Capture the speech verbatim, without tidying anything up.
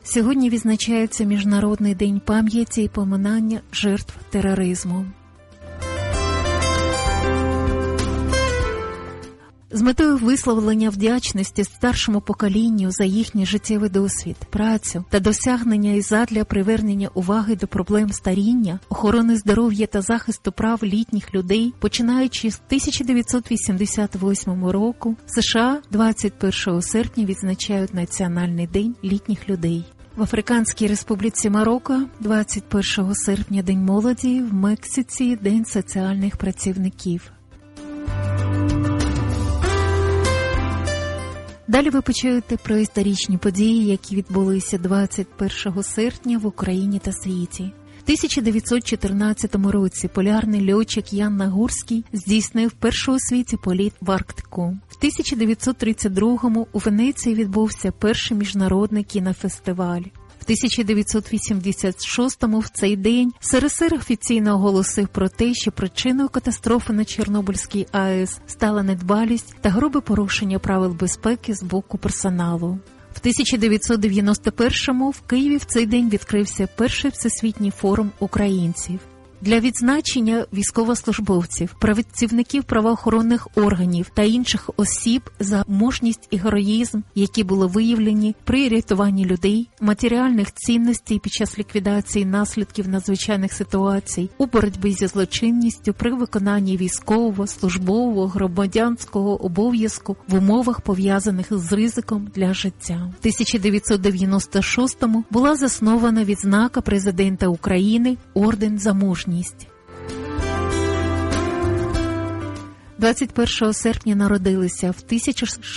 Сьогодні відзначається Міжнародний день пам'яті і поминання жертв тероризму. З метою висловлення вдячності старшому поколінню за їхній життєвий досвід, працю та досягнення і задля привернення уваги до проблем старіння, охорони здоров'я та захисту прав літніх людей, починаючи з тисяча дев'ятсот вісімдесят восьмого року, США двадцять першого серпня відзначають Національний день літніх людей. В Африканській Республіці Марокко двадцять першого серпня День молоді, в Мексиці – День соціальних працівників. Далі ви почуєте про історичні події, які відбулися двадцять першого серпня в Україні та світі. В тисяча дев'ятсот чотирнадцятому році полярний льотчик Ян Нагурський здійснив перший у світі політ в Арктику. В тисяча дев'ятсот тридцять другому у Венеції відбувся перший міжнародний кінофестиваль. В тисяча дев'ятсот вісімдесят шостому в цей день СРСР офіційно оголосив про те, що причиною катастрофи на Чорнобильській АЕС стала недбалість та грубе порушення правил безпеки з боку персоналу. В тисяча дев'ятсот дев'яносто першому в Києві в цей день відкрився перший всесвітній форум українців. Для відзначення військовослужбовців, працівників правоохоронних органів та інших осіб за мужність і героїзм, які були виявлені при рятуванні людей, матеріальних цінностей під час ліквідації наслідків надзвичайних ситуацій, у боротьбі зі злочинністю при виконанні військового, службового, громадянського обов'язку в умовах, пов'язаних з ризиком для життя. В тисяча дев'ятсот дев'яносто шостому була заснована відзнака президента України «Орден за мужність». двадцять першого серпня народилися в тисяча